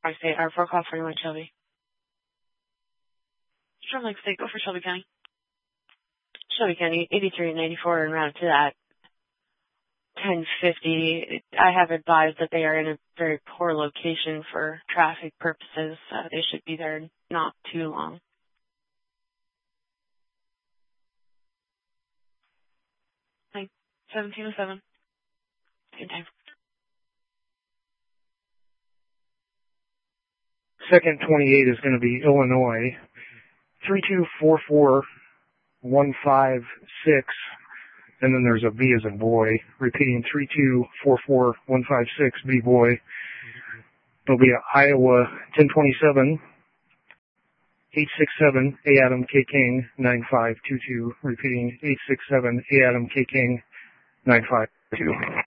I say our 4 call 41 Shelby. From Lake State, go for Shelby County. Shelby County, 83 and 94 en route to that 1050. I have advised that they are in a very poor location for traffic purposes. They should be there not too long. 1707. Good time. Second 28 is going to be Illinois. 3244156. And then there's a B as in boy. Repeating 3244156, B boy. There'll be Iowa 1027. 867 A Adam K King 9522. Repeating 867 A Adam K King 952.